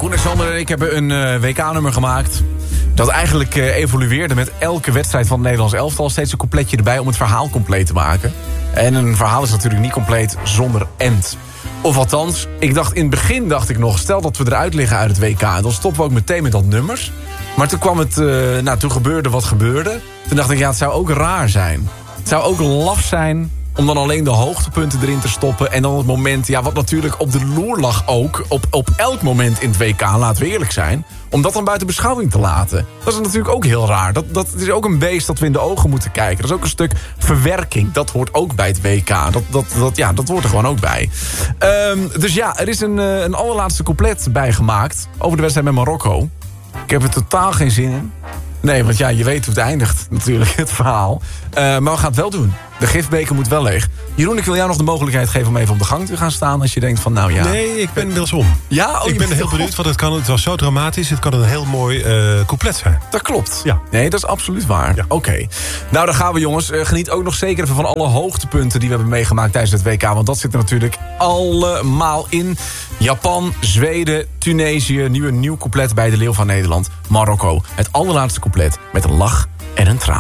Koen en Sander en ik hebben een WK-nummer gemaakt. Dat eigenlijk evolueerde met elke wedstrijd van het Nederlands elftal. Steeds een coupletje erbij om het verhaal compleet te maken. En een verhaal is natuurlijk niet compleet zonder end. Of althans, in het begin dacht ik nog, stel dat we eruit liggen uit het WK, dan stoppen we ook meteen met dat nummers. Maar toen kwam het, toen gebeurde wat gebeurde. Toen dacht ik, het zou ook raar zijn. Het zou ook laf zijn om dan alleen de hoogtepunten erin te stoppen. En dan het moment, wat natuurlijk op de loer lag ook, op elk moment in het WK, laten we eerlijk zijn, om dat dan buiten beschouwing te laten. Dat is natuurlijk ook heel raar. Dat is ook een beest dat we in de ogen moeten kijken. Dat is ook een stuk verwerking. Dat hoort ook bij het WK. Dat hoort er gewoon ook bij. Dus er is een allerlaatste couplet bijgemaakt over de wedstrijd met Marokko. Ik heb er totaal geen zin in. Nee, want je weet hoe het eindigt natuurlijk, het verhaal. Maar we gaan het wel doen. De gifbeker moet wel leeg. Jeroen, ik wil jou nog de mogelijkheid geven om even op de gang te gaan staan, als je denkt van Nee, ik ben wilsom. Ja? Ik ben heel benieuwd, want het was zo dramatisch. Het kan een heel mooi couplet zijn. Dat klopt. Ja. Nee, dat is absoluut waar. Ja. Oké. Nou, dan gaan we, jongens. Geniet ook nog zeker even van alle hoogtepunten die we hebben meegemaakt tijdens het WK. Want dat zit er natuurlijk allemaal in. Japan, Zweden, Tunesië. Nu een nieuw couplet bij de Leeuw van Nederland. Marokko. Het allerlaatste couplet met een lach en een traan.